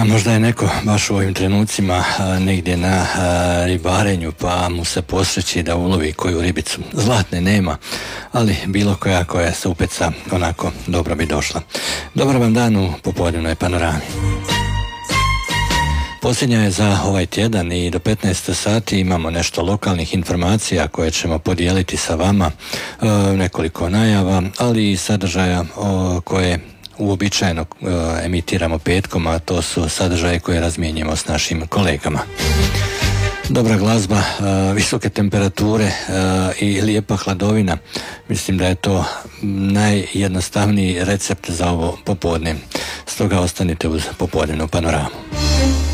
A možda je neko baš u ovim trenucima negdje na ribarenju, pa mu se posreći da ulovi koju ribicu. Zlatne nema, ali bilo koja se upeca onako dobro bi došla. Dobar vam dan u popodnevnoj panorami. Posljednja je za ovaj tjedan i do 15 sati imamo nešto lokalnih informacija koje ćemo podijeliti sa vama, nekoliko najava, ali i sadržaja koje uobičajeno emitiramo petkom, a to su sadržaje koje razmijenjamo s našim kolegama. Dobra glazba, visoke temperature i lijepa hladovina. Mislim da je to najjednostavniji recept za ovo popodne. Stoga ostanite uz popodnevnu panoramu.